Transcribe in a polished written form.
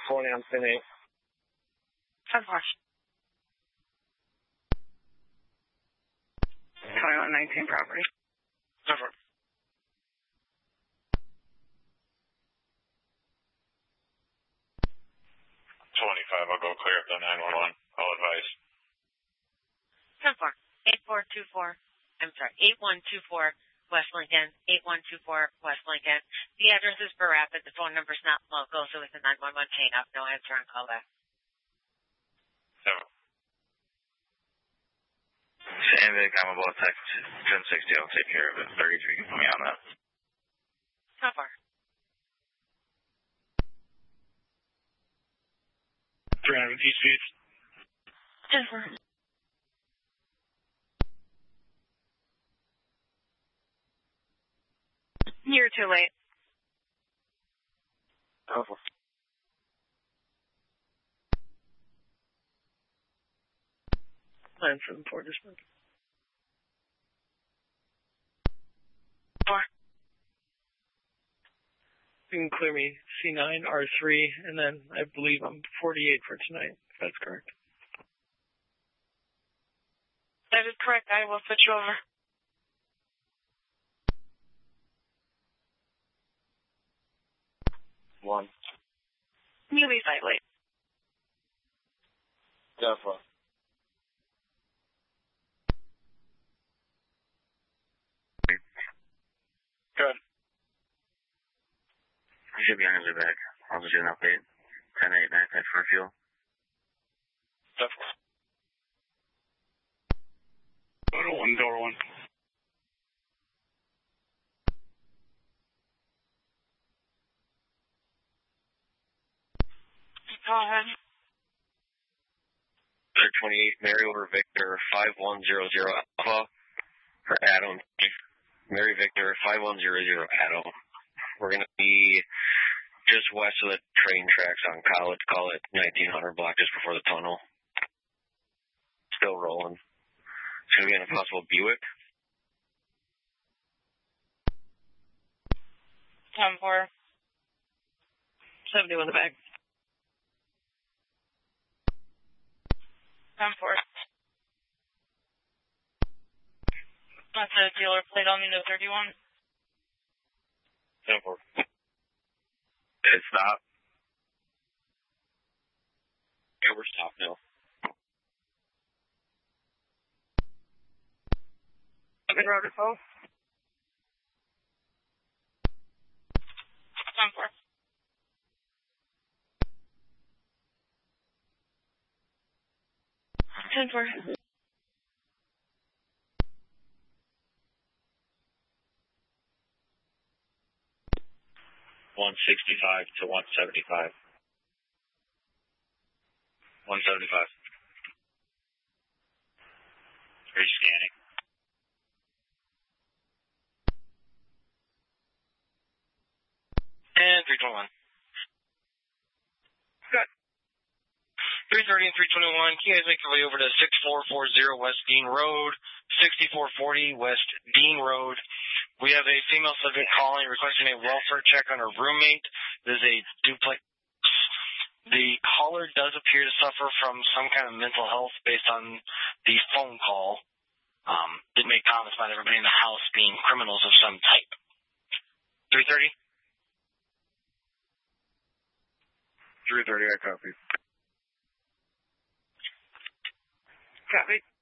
20 on pin 8. 10-4. 2119 property. 10-4. 25, I'll go clear up the 911. I'll advise. 10-4. 8424. I'm sorry, 8124 West Lincoln. 8124 West Lincoln. The address is for Rapid. The phone number's not local, so it's a 911 chain up. No answer on call back. 7. Vic, I'm about to text 1060. I'll take care of it. 33 can put me on that. 10-4. 300 East 10-4. You're too late. 10-4. Plan for the port dispatch. 4. You can clear me C9, R3, and then I believe I'm 48 for tonight, if that's correct. That is correct. I will switch you over. One. You leave slightly. 10-4. Good. You should be on your way back. I'll just do an update. 10-8, 9 for fuel. 10-4. Door one. Go ahead. 28, Mary over Victor 5100 Alpha. Or Adam. Mary Victor 5100 Adam. We're going to be just west of the train tracks on College. Call it 1900 block just before the tunnel. Still rolling. It's going to be in a possible Buick. 10-4. 71 in the back. 10-4. That's a dealer plate on me, no 31. 10-4. It's stopped. Yeah, we're stopped now. Good road to call. 10-4. 10-4. 165 to 175. 175. Are you scanning? And 321. Good. 330 and 321. Can you guys make your way over to 6440 West Dean Road, 6440 West Dean Road. We have a female subject calling requesting a welfare check on her roommate. There's a duplex. The caller does appear to suffer from some kind of mental health based on the phone call. Did make comments about everybody in the house being criminals of some type. 330? 330, I copy. Copy.